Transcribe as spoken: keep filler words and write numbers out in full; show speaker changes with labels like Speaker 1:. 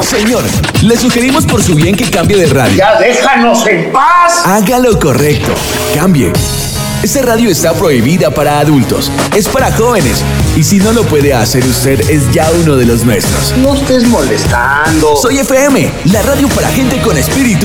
Speaker 1: Señor, le sugerimos por su bien que cambie de radio.
Speaker 2: ¡Ya déjanos en paz!
Speaker 1: Haga lo correcto. Cambie. Esta radio está prohibida para adultos. Es para jóvenes. Y si no lo puede hacer usted, es ya uno de los nuestros.
Speaker 2: No estés molestando.
Speaker 1: Soy F M, la radio para gente con espíritu